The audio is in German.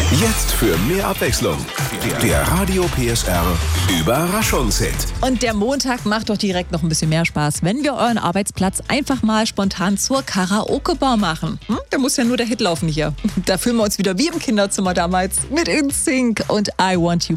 Jetzt für mehr Abwechslung. Der Radio PSR Überraschungshit. Und der Montag macht doch direkt noch ein bisschen mehr Spaß, wenn wir euren Arbeitsplatz einfach mal spontan zur Karaoke-Bar machen. Da muss ja nur der Hit laufen hier. Da fühlen wir uns wieder wie im Kinderzimmer damals mit InSync und I Want You